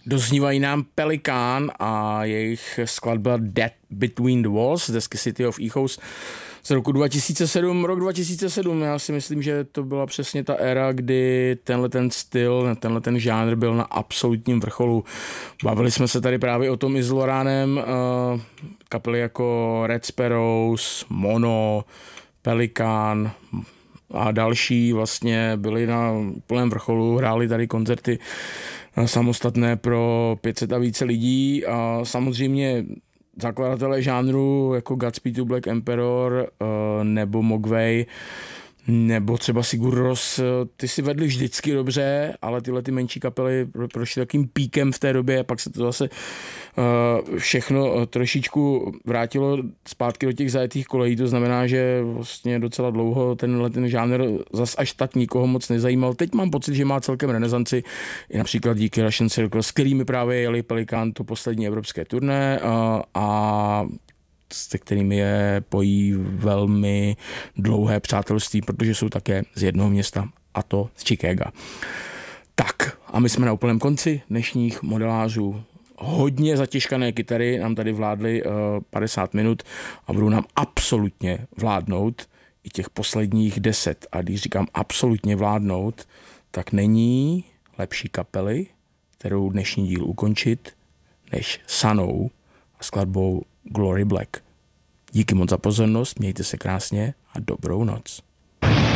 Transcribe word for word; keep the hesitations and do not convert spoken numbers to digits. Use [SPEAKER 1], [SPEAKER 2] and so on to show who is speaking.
[SPEAKER 1] Doznívají nám Pelican a jejich skladba Dead Between the Walls z desky City of Echoes z roku dva tisíce sedm. Rok dva tisíce sedm, já si myslím, že to byla přesně ta éra, kdy tenhle ten styl, tenhle ten žánr byl na absolutním vrcholu. Bavili jsme se tady právě o tom i s Loránem, uh, kapely jako Red Sparrows, Mono, Pelican a další vlastně byli na plném vrcholu, hráli tady koncerty samostatné pro pět set a více lidí a samozřejmě zakladatelé žánru jako Godspeed to Black Emperor nebo Mogwai nebo třeba Sigur Rós, ty si vedli vždycky dobře, ale tyhle ty menší kapely prošly takým píkem v té době a pak se to zase všechno trošičku vrátilo zpátky do těch zajetých kolejí, to znamená, že vlastně docela dlouho tenhle ten žánr zas až tak nikoho moc nezajímal. Teď mám pocit, že má celkem renesanci, i například díky Russian Circle, s kterými právě jeli Pelican to poslední evropské turné a, a se kterými je pojí velmi dlouhé přátelství, protože jsou také z jednoho města, a to z Chicaga. Tak, a my jsme na úplném konci dnešních modelářů. Hodně zatěžkané kytary nám tady vládly uh, padesát minut a budou nám absolutně vládnout i těch posledních deset. A když říkám absolutně vládnout, tak není lepší kapely, kterou dnešní díl ukončit, než Sanou a skladbou Glory Black. Díky moc za pozornost, mějte se krásně a dobrou noc.